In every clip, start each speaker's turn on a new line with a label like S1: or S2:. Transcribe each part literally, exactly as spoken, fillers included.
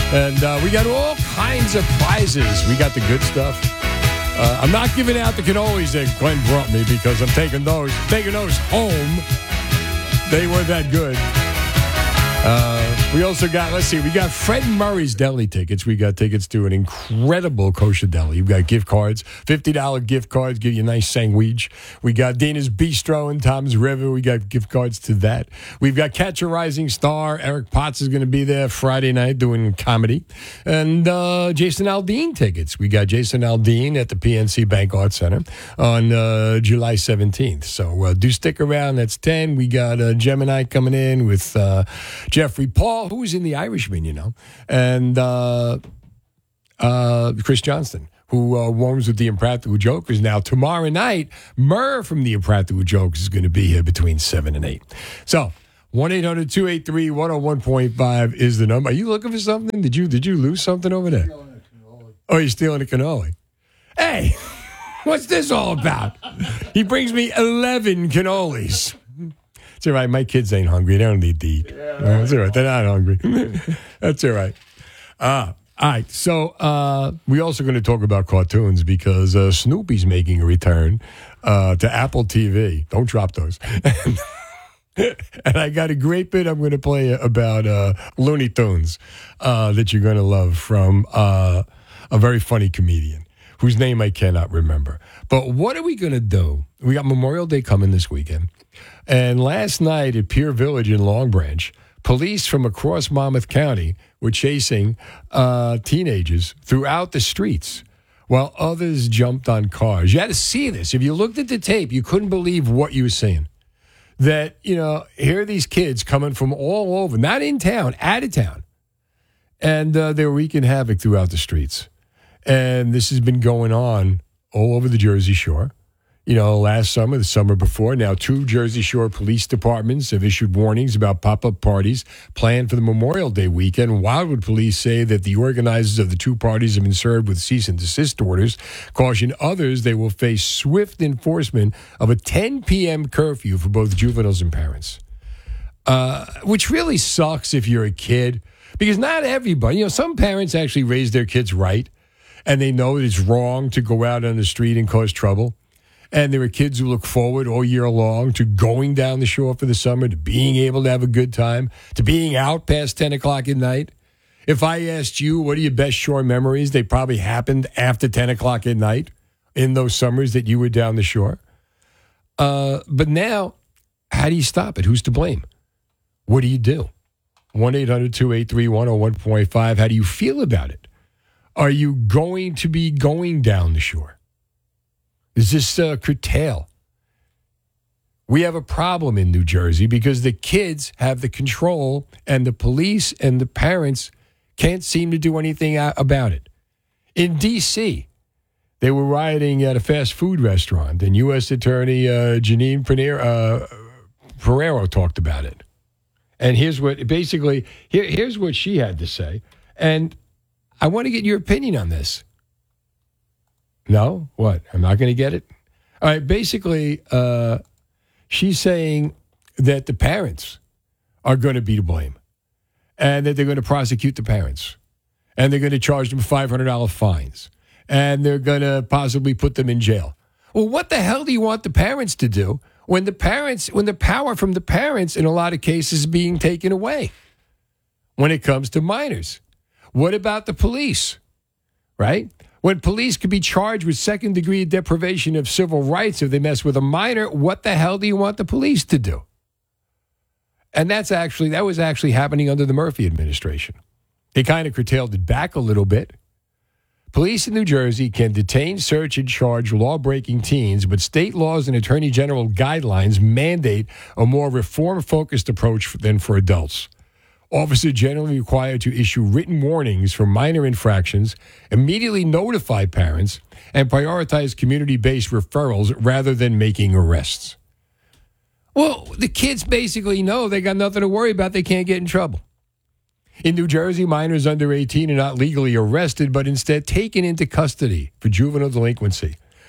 S1: And uh, we got all kinds of prizes. We got the good stuff. Uh, I'm not giving out the cannolis that Glenn brought me because I'm taking those, taking those home. They weren't that good. Uh, we also got, let's see, we got Fred Murray's Deli tickets. We got tickets to an incredible kosher deli. You've got gift cards, fifty dollars gift cards, give you a nice sandwich. We got Dana's Bistro and Tom's River. We got gift cards to that. We've got Catch a Rising Star. Eric Potts is going to be there Friday night doing comedy. And uh, Jason Aldean tickets. We got Jason Aldean at the P N C Bank Arts Center on uh, July seventeenth. So uh, do stick around. That's ten. We got uh, Gemini coming in with uh, Jeffrey Paul, who was in The Irishman, you know, and uh, uh, Chris Johnston, who uh, warms with the Impractical Jokers. Now, tomorrow night, Murr from the Impractical Jokers is going to be here between seven and eight. So, one eight hundred two eight three one oh one point five is the number. Are you looking for something? Did you did you lose something over there? Oh, you're stealing a cannoli. Hey, what's this all about? He brings me eleven cannolis. It's all right. My kids ain't hungry. They don't need to eat. Yeah, no, it's all right. They're not hungry. That's all right. Uh, all right. So uh, we're also going to talk about cartoons because uh, Snoopy's making a return uh, to Apple T V. Don't drop those. And I got a great bit I'm going to play about uh, Looney Tunes uh, that you're going to love from uh, a very funny comedian whose name I cannot remember. But what are we going to do? We got Memorial Day coming this weekend. And last night at Pier Village in Long Branch, police from across Monmouth County were chasing uh, teenagers throughout the streets while others jumped on cars. You had to see this. If you looked at the tape, you couldn't believe what you were seeing. That, you know, here are these kids coming from all over, not in town, out of town. And uh, they were wreaking havoc throughout the streets. And this has been going on all over the Jersey Shore. You know, last summer, the summer before, now two Jersey Shore police departments have issued warnings about pop-up parties planned for the Memorial Day weekend. Wildwood police say that the organizers of the two parties have been served with cease and desist orders. Caution others they will face swift enforcement of a ten p.m. curfew for both juveniles and parents. Uh, which really sucks if you're a kid, because not everybody, you know, some parents actually raise their kids right, and they know that it's wrong to go out on the street and cause trouble. And there are kids who look forward all year long to going down the shore for the summer, to being able to have a good time, to being out past ten o'clock at night. If I asked you, what are your best shore memories? They probably happened after ten o'clock at night in those summers that you were down the shore. Uh, but now, how do you stop it? Who's to blame? What do you do? one eight hundred two eight three one oh one point five. How do you feel about it? Are you going to be going down the shore? Is this uh, curtail? We have a problem in New Jersey because the kids have the control and the police and the parents can't seem to do anything about it. In D C, they were rioting at a fast food restaurant, and U S Attorney uh, Janine Pereiro, uh, Pereiro talked about it. And here's what, basically, here, here's what she had to say. And I want to get your opinion on this. No? What? I'm not going to get it? All right, basically, uh, she's saying that the parents are going to be to blame and that they're going to prosecute the parents and they're going to charge them five hundred dollars fines and they're going to possibly put them in jail. Well, what the hell do you want the parents to do when the parents, when the power from the parents in a lot of cases is being taken away when it comes to minors? What about the police, right? When police could be charged with second-degree deprivation of civil rights if they mess with a minor, what the hell do you want the police to do? And that's actually, that was actually happening under the Murphy administration. They kind of curtailed it back a little bit. Police in New Jersey can detain, search, and charge law-breaking teens, but state laws and attorney general guidelines mandate a more reform-focused approach than for adults. Officers generally required to issue written warnings for minor infractions, immediately notify parents, and prioritize community-based referrals rather than making arrests. Well, the kids basically know they got nothing to worry about. They can't get in trouble. In New Jersey, minors under eighteen are not legally arrested, but instead taken into custody for juvenile delinquency.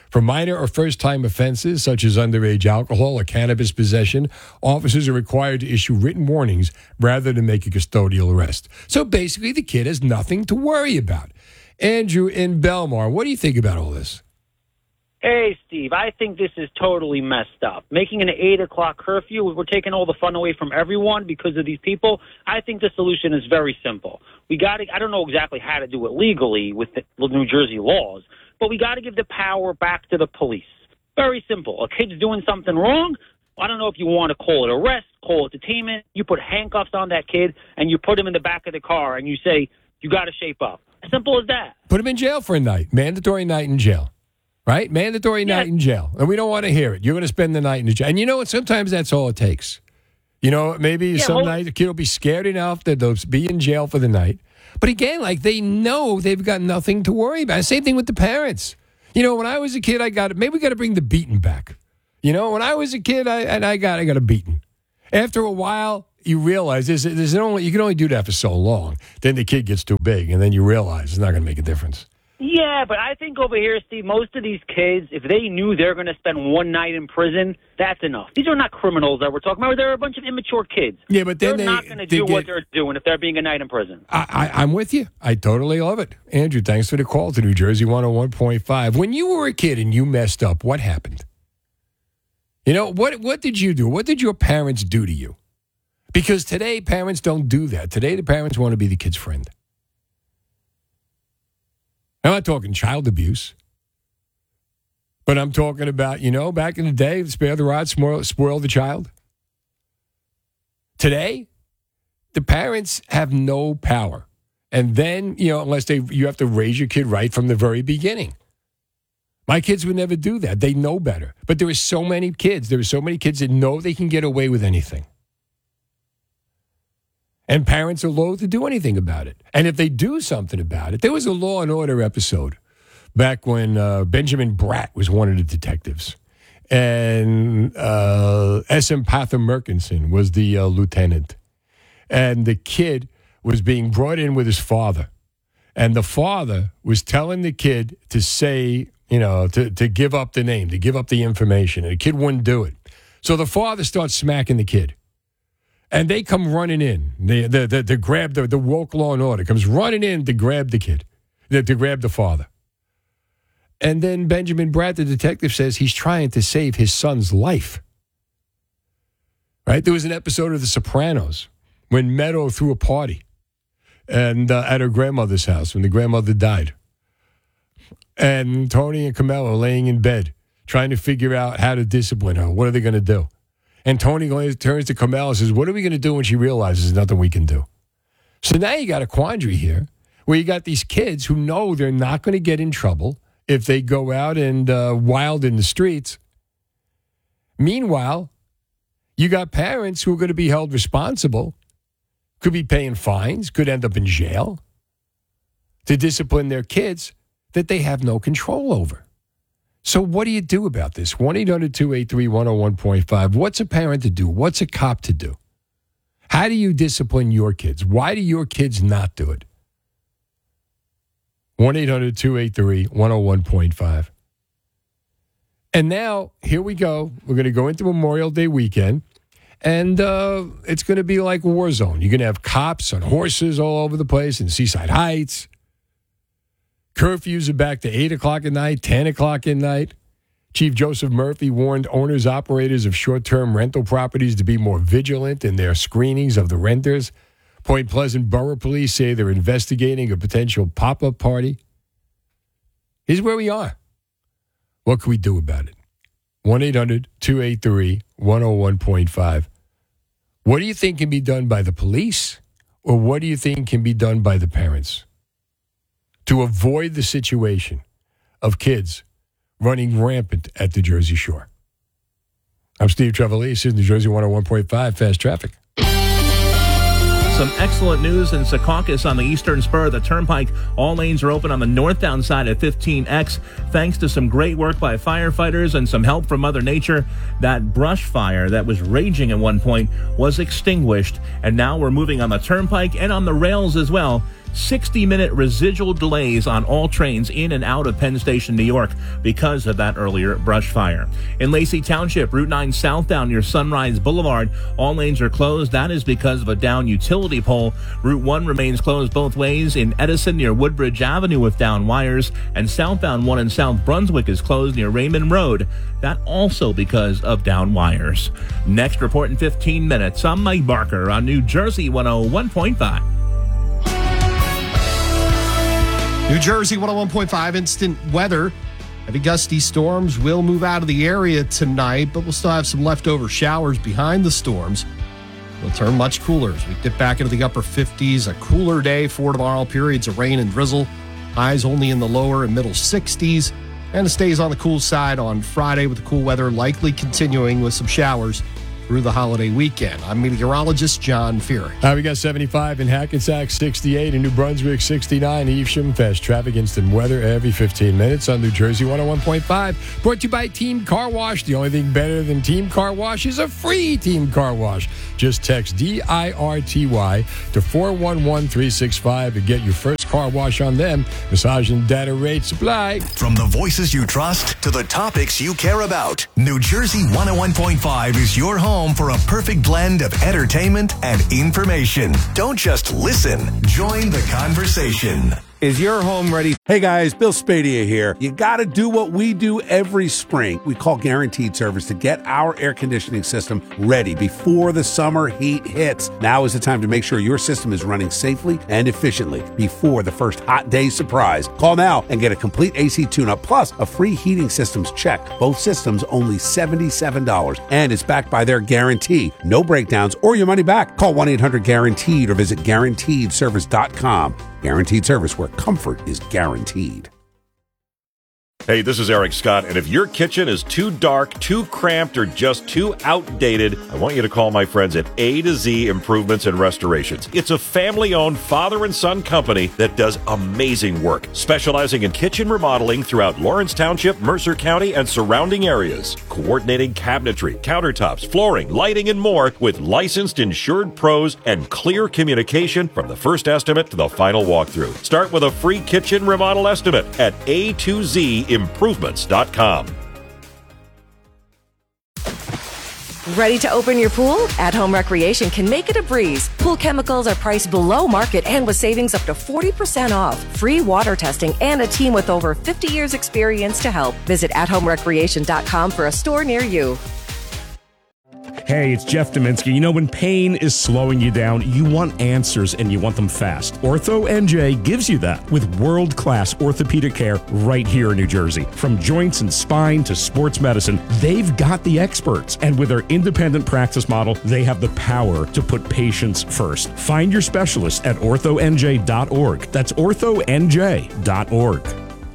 S1: For minor or first-time offenses, such as underage alcohol or cannabis possession, officers are required to issue written warnings rather than make a custodial arrest. So basically, the kid has nothing to worry about. Andrew in Belmar, what do you think about all this?
S2: Hey, Steve, I think this is totally messed up. Making an eight o'clock curfew, we're taking all the fun away from everyone because of these people. I think the solution is very simple. We got to, I don't know exactly how to do it legally with the New Jersey laws, but we got to give the power back to the police. Very simple. A kid's doing something wrong. I don't know if you want to call it arrest, call it detainment. You put handcuffs on that kid and you put him in the back of the car and you say, you got to shape up. As simple as that.
S1: Put him in jail for a night. Mandatory night in jail. Right? Mandatory
S2: yeah.
S1: night in jail. And we don't want to hear it. You're going to spend the night in the jail. And you know what? Sometimes that's all it takes. You know, maybe
S2: yeah,
S1: some
S2: well,
S1: night the kid will be scared enough that they'll be in jail for the night. But again, like they know they've got nothing to worry about. Same thing with the parents. You know, when I was a kid, I got maybe we got to bring the beating back. You know, when I was a kid, I and I got I got a beating. After a while, you realize there's, there's only you can only do that for so long. Then the kid gets too big, and then you realize it's not going to make a difference.
S2: Yeah, but I think over here, Steve, most of these kids, if they knew they're going to spend one night in prison, that's enough. These are not criminals that we're talking about. They're a bunch of immature kids.
S1: Yeah, but then
S2: they're
S1: they,
S2: not going to do
S1: get,
S2: what they're doing if they're being a night in prison.
S1: I, I, I'm with you. I totally love it. Andrew, thanks for the call to New Jersey one oh one point five. When you were a kid and you messed up, what happened? You know, what what did you do? What did your parents do to you? Because today, parents don't do that. Today, the parents want to be the kid's friend. I'm not talking child abuse, but I'm talking about, you know, back in the day, spare the rod, spoil, spoil the child. Today, the parents have no power. And then, you know, unless they, you have to raise your kid right from the very beginning. My kids would never do that. They know better. But there are so many kids, there are so many kids that know they can get away with anything. And parents are loath to do anything about it. And if they do something about it, there was a Law and Order episode back when uh, Benjamin Bratt was one of the detectives. And uh, S M Pather Murkinson was the uh, lieutenant. And the kid was being brought in with his father. And the father was telling the kid to say, you know, to, to give up the name, to give up the information. And the kid wouldn't do it. So the father starts smacking the kid. And they come running in. They, the, the, to grab the, the woke Law and Order comes running in to grab the kid, to, to grab the father. And then Benjamin Bratt, the detective, says he's trying to save his son's life. Right? There was an episode of The Sopranos when Meadow threw a party and uh, at her grandmother's house when the grandmother died. And Tony and Carmela are laying in bed trying to figure out how to discipline her. What are they going to do? And Tony turns to Carmela and says, what are we going to do when she realizes there's nothing we can do? So now you got a quandary here where you got these kids who know they're not going to get in trouble if they go out and uh, wild in the streets. Meanwhile, you got parents who are going to be held responsible, could be paying fines, could end up in jail to discipline their kids that they have no control over. So what do you do about this? one eight hundred two eight three one oh one point five. What's a parent to do? What's a cop to do? How do you discipline your kids? Why do your kids not do it? one eight hundred two eight three one oh one point five. And now, here we go. We're going to go into Memorial Day weekend, and uh, it's going to be like a war zone. You're going to have cops on horses all over the place in Seaside Heights. Curfews are back to eight o'clock at night, ten o'clock at night. Chief Joseph Murphy warned owners, operators of short-term rental properties to be more vigilant in their screenings of the renters. Point Pleasant Borough Police say they're investigating a potential pop-up party. Here's where we are. What can we do about it? one eight hundred two eight three one oh one point five. What do you think can be done by the police, or what do you think can be done by the parents to avoid the situation of kids running rampant at the Jersey Shore? I'm Steve Trevelise. This is New Jersey one oh one point five Fast Traffic.
S3: Some excellent news in Secaucus on the eastern spur of the Turnpike. All lanes are open on the northbound side of fifteen X. Thanks to some great work by firefighters and some help from Mother Nature, that brush fire that was raging at one point was extinguished. And now we're moving on the Turnpike and on the rails as well. sixty-minute residual delays on all trains in and out of Penn Station, New York, because of that earlier brush fire. In Lacey Township, Route nine southbound near Sunrise Boulevard, all lanes are closed. That is because of a down utility pole. Route one remains closed both ways in Edison near Woodbridge Avenue with down wires, and southbound one in South Brunswick is closed near Raymond Road. That also because of down wires. Next report in fifteen minutes. I'm Mike Barker on New Jersey one oh one point five.
S4: New Jersey one oh one point five instant weather. Heavy gusty storms will move out of the area tonight, but we'll still have some leftover showers behind the storms. It'll turn much cooler as we dip back into the upper fifties. A cooler day for tomorrow. Periods of rain and drizzle. Highs only in the lower and middle sixties. And it stays on the cool side on Friday with the cool weather likely continuing with some showers through the holiday weekend. I'm meteorologist John Feary.
S1: Uh, we got seventy-five in Hackensack, sixty-eight in New Brunswick, sixty-nine Evesham. Fast traffic, instant weather every fifteen minutes on New Jersey one oh one point five. Brought to you by Team Car Wash. The only thing better than Team Car Wash is a free Team Car Wash. Just text D I R T Y to four one one three six five and get your first car wash on them. Massage and data rates apply.
S5: From the voices you trust to the topics you care about, New Jersey one oh one point five is your home for a perfect blend of entertainment and information. Don't just listen. Join the conversation.
S6: Is your home ready? Hey guys, Bill Spadia here. You got to do what we do every spring. We call Guaranteed Service to get our air conditioning system ready before the summer heat hits. Now is the time to make sure your system is running safely and efficiently before the first hot day surprise. Call now and get a complete A C tune-up plus a free heating systems check. Both systems only seventy-seven dollars, and it's backed by their guarantee. No breakdowns or your money back. Call one eight hundred guaranteed or visit guaranteed service dot com. Guaranteed Service, where comfort is guaranteed.
S7: Hey, this is Eric Scott, and if your kitchen is too dark, too cramped, or just too outdated, I want you to call my friends at A to Z Improvements and Restorations. It's a family-owned father and son company that does amazing work, specializing in kitchen remodeling throughout Lawrence Township, Mercer County, and surrounding areas. Coordinating cabinetry, countertops, flooring, lighting, and more with licensed, insured pros and clear communication from the first estimate to the final walkthrough. Start with a free kitchen remodel estimate at A to Z improvements dot com.
S8: Ready to open your pool? At Home Recreation can make it a breeze. Pool chemicals are priced below market and with savings up to forty percent off. Free water testing and a team with over fifty years experience to help. Visit at home recreation dot com for a store near you.
S9: Hey, it's Jeff Dominski. You know, when pain is slowing you down, you want answers and you want them fast. Ortho N J gives you that with world-class orthopedic care right here in New Jersey. From joints and spine to sports medicine, they've got the experts. And with their independent practice model, they have the power to put patients first. Find your specialist at ortho N J dot org. That's ortho N J dot org.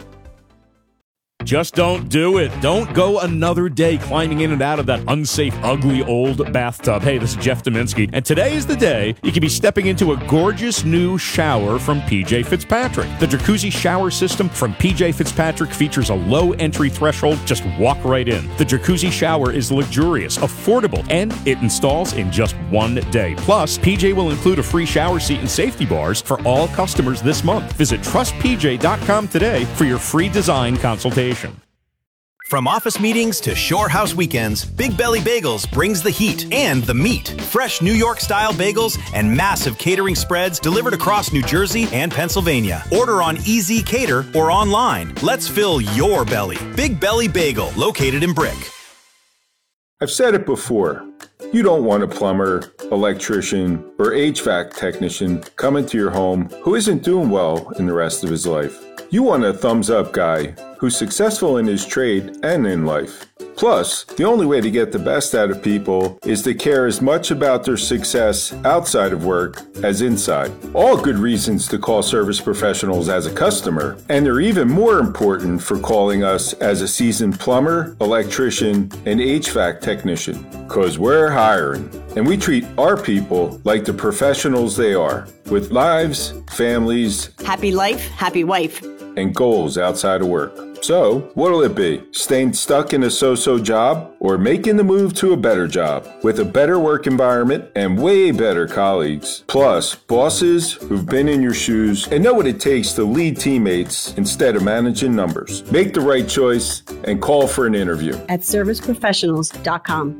S10: Just don't do it. Don't go another day climbing in and out of that unsafe, ugly, old bathtub. Hey, this is Jeff Dominski, and today is the day you can be stepping into a gorgeous new shower from P J Fitzpatrick. The jacuzzi shower system from P J Fitzpatrick features a low entry threshold. Just walk right in. The jacuzzi shower is luxurious, affordable, and it installs in just one day. Plus, P J will include a free shower seat and safety bars for all customers this month. Visit trust P J dot com today for your free design consultation.
S11: From office meetings to shore house weekends, Big Belly Bagels brings the heat and the meat. Fresh New York-style bagels and massive catering spreads delivered across New Jersey and Pennsylvania. Order on E Z Cater or online. Let's fill your belly. Big Belly Bagel, located in Brick.
S12: I've said it before. You don't want a plumber, electrician, or H V A C technician coming to your home who isn't doing well in the rest of his life. You want a thumbs-up guy who's successful in his trade and in life. Plus, the only way to get the best out of people is to care as much about their success outside of work as inside. All good reasons to call Service Professionals as a customer, and they're even more important for calling us as a seasoned plumber, electrician, and H V A C technician. Because we're hiring, and we treat our people like the professionals they are, with lives, families,
S13: happy life, happy wife,
S12: and goals outside of work. So, what'll it be? Staying stuck in a so-so job or making the move to a better job with a better work environment and way better colleagues? Plus, bosses who've been in your shoes and know what it takes to lead teammates instead of managing numbers. Make the right choice and call for an interview
S13: at service professionals dot com.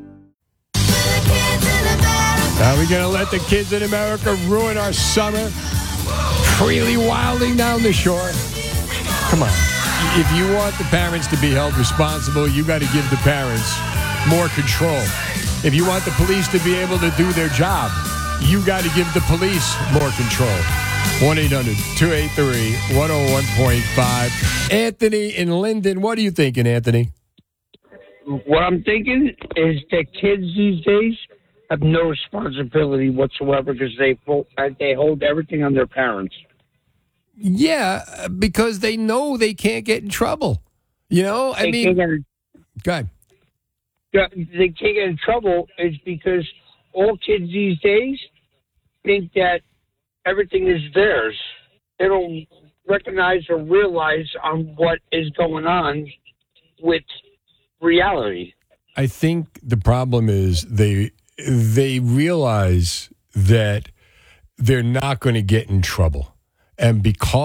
S1: Are we going to let the kids in America ruin our summer? Freely wilding down the shore? Come on. If you want the parents to be held responsible, you got to give the parents more control. If you want the police to be able to do their job, you got to give the police more control. one eight hundred two eight three one oh one point five. Anthony in Linden, what are you thinking, Anthony?
S14: What I'm thinking is that kids these days have no responsibility whatsoever because they they hold everything on their parents.
S1: Yeah, because they know they can't get in trouble. You know, I
S14: they
S1: mean,
S14: can't get in,
S1: go ahead.
S14: They can't get in trouble is because all kids these days think that everything is theirs. They don't recognize or realize on what is going on with reality.
S1: I think the problem is they they realize that they're not going to get in trouble. And because